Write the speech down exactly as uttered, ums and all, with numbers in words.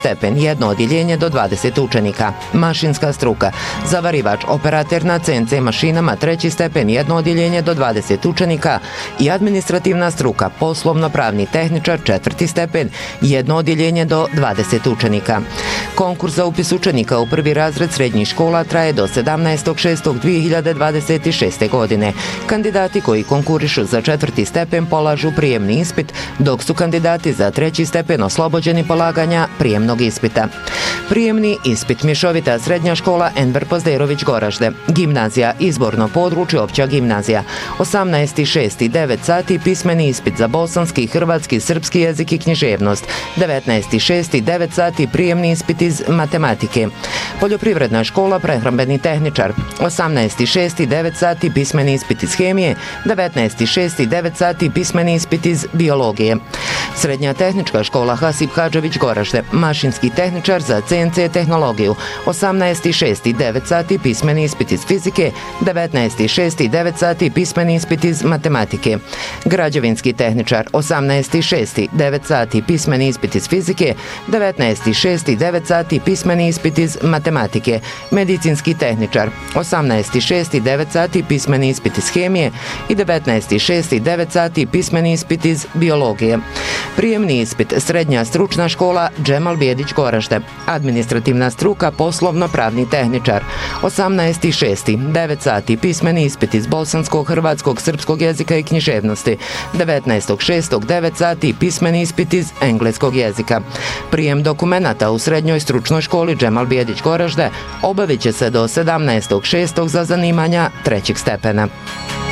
stepen, jedno odjeljenje do dvadeset učenika. Mašinska struka, zavarivač, operater na C N C mašinama, treći stepen, jedno odjeljenje do dvadeset učenika i administrativna struka, poslovno-pravni tehničar, četvrti stepen, jedno odjeljenje do dvadeset učenika. Konkurs za upis učenika u prvi razred srednjih škola traje do sedamnaestog šestog dvije hiljade dvadeset šeste. godine. Kandidati koji konkurišu za četvrti stepen polažu prijemni ispit, dok su kandidati za treći stepen oslobođeni polaganja prijemnog ispita. Prijemni ispit mješovita srednja škola Enver Pozderović Goražde, gimnazija, izborno područje, opća gimnazija, osamnaesti šesti devet sati pismeni ispit za bosanski, hrvatski, srpski jezik i književnost, devetnaesti šesti devet sati prijemni ispit iz matematike. Poljoprivredna škola, prehrambeni tehničar, osamnaesti šesti devet sati pismeni ispit iz hemije, devetnaesti šesti devet sati pismeni ispit iz biologije. Srednja tehnička škola Hasip Hadžević Goražde, mašinski tehničar za C N C tehnologiju, osamnaesti šesti devet sati pismeni ispit iz fizike, devetnaesti šesti devet sati pismeni ispit iz matematike. Građevinski tehničar, osamnaesti šesti devet sati pismeni ispit iz fizike, devetnaesti šesti devet sati pismeni ispit iz matematike. Medicinski tehničar, osamnaesti šesti devet sati pismeni ispit iz hemije i devetnaesti šesti devet sati pismeni ispit iz biologije. Prijemni ispit, srednja stručna škola Džemal Bijedić Goražde, administrativna struka, poslovno-pravni tehničar, osamnaesti šesti devet sati pismeni ispit iz bosanskog, hrvatskog, srpskog jezika i književnosti, devetnaestog šestog devet sati pismeni ispit iz engleskog jezika. Prijem dokumenata u srednjoj stručnoj školi Džemal Bijedić Goražde obavit će se do sedamnaestog šestog za zanimanja trećeg stepena.